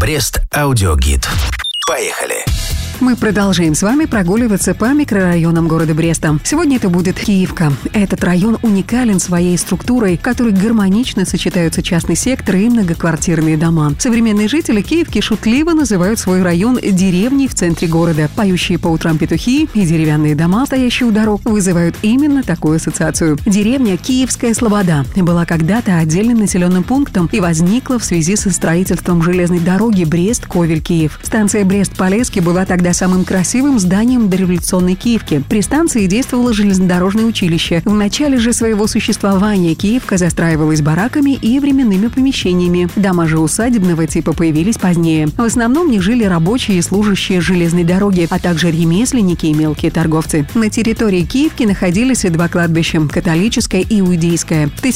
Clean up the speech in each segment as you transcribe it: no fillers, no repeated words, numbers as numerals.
Брест аудиогид. Поехали! Мы продолжаем с вами прогуливаться по микрорайонам города Бреста. Сегодня это будет Киевка. Этот район уникален своей структурой, в которой гармонично сочетаются частный сектор и многоквартирные дома. Современные жители Киевки шутливо называют свой район деревней в центре города. Поющие по утрам петухи и деревянные дома, стоящие у дорог, вызывают именно такую ассоциацию. Деревня Киевская Слобода была когда-то отдельным населенным пунктом и возникла в связи со строительством железной дороги Брест-Ковель-Киев. Станция Брест-Полесский была тогда самым красивым зданием дореволюционной Киевки. При станции действовало железнодорожное училище. В начале же своего существования Киевка застраивалась бараками и временными помещениями. Дома же усадебного типа появились позднее. В основном в них жили рабочие и служащие железной дороги, а также ремесленники и мелкие торговцы. На территории Киевки находились и два кладбища – католическое и иудейское. В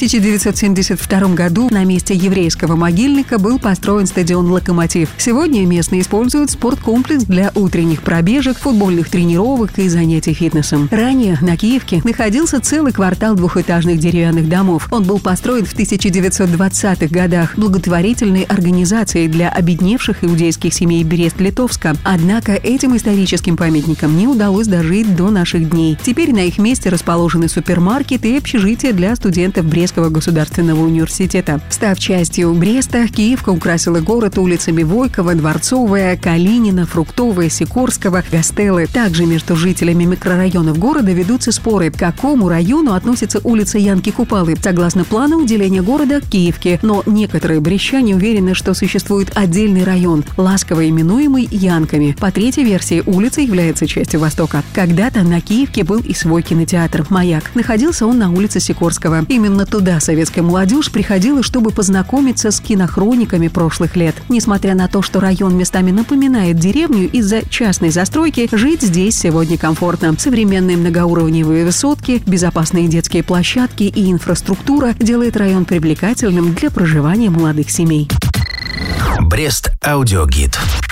1972 году на месте еврейского могильника был построен стадион «Локомотив». Сегодня местные используют спорткомплекс для утренних пробежек, футбольных тренировок и занятий фитнесом. Ранее на Киевке находился целый квартал двухэтажных деревянных домов. Он был построен в 1920-х годах благотворительной организацией для обедневших иудейских семей Брест-Литовска. Однако этим историческим памятникам не удалось дожить до наших дней. Теперь на их месте расположены супермаркеты и общежития для студентов Брестского государственного университета. Став частью Бреста, Киевка украсила город улицами Войкова, Дворцовая, Калинина, Фруктовая, Сикорского, Гастеллы. Также между жителями микрорайонов города ведутся споры, к какому району относится улица Янки Купалы, согласно плану уделения города Киевке. Но некоторые брестчане уверены, что существует отдельный район, ласково именуемый Янками. По третьей версии, улица является частью Востока. Когда-то на Киевке был и свой кинотеатр «Маяк». Находился он на улице Сикорского. Именно туда советская молодежь приходила, чтобы познакомиться с кинохрониками прошлых лет. Несмотря на то, что район местами напоминает деревню из-за частной застройки, жить здесь сегодня комфортно. Современные многоуровневые высотки, безопасные детские площадки и инфраструктура делает район привлекательным для проживания молодых семей. Брест аудиогид.